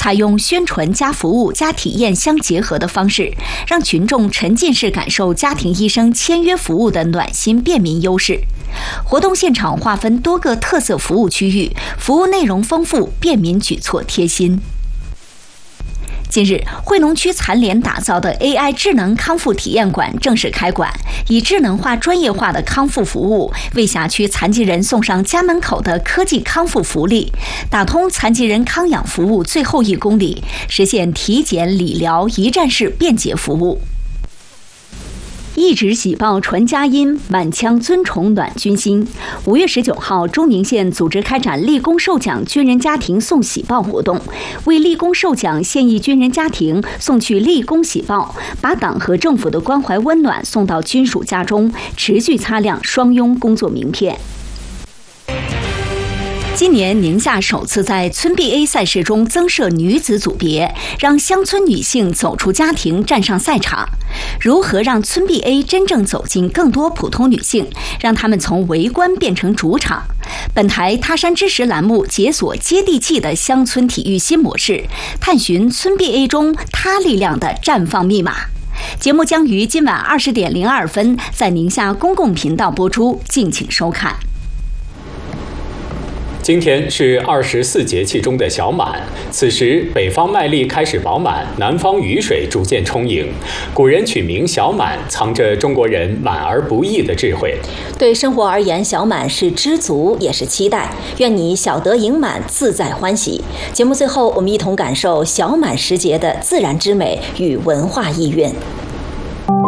采用宣传加服务加体验相结合的方式，让群众沉浸式感受家庭医生签约服务的暖心便民优势。活动现场划分多个特色服务区域，服务内容丰富，便民举措贴心。近日，惠农区残联打造的 AI 智能康复体验馆正式开馆，以智能化、专业化的康复服务，为辖区残疾人送上家门口的科技康复福利，打通残疾人康养服务最后1公里，实现体检、理疗一站式便捷服务。一纸喜报传佳音，满腔尊崇暖军心。5月19号，朱明县组织开展立功受奖军人家庭送喜报活动，为立功受奖现役军人家庭送去立功喜报，把党和政府的关怀温暖送到军属家中，持续擦亮双拥工作名片。今年宁夏首次在村 BA 赛事中增设女子组别，让乡村女性走出家庭，站上赛场。如何让村 BA 真正走进更多普通女性，让她们从围观变成主场？本台他山之石栏目解锁接地气的乡村体育新模式，探寻村 BA 中她力量的绽放密码。节目将于今晚20点02分在宁夏公共频道播出，敬请收看。 今天是24节气中的小满，此时北方麦粒开始饱满，南方雨水逐渐充盈。古人取名小满，藏着中国人满而不易的智慧。 对生活而言，小满是知足，也是期待。愿你小得盈满，自在欢喜。节目最后，我们一同感受小满时节的自然之美与文化意蕴。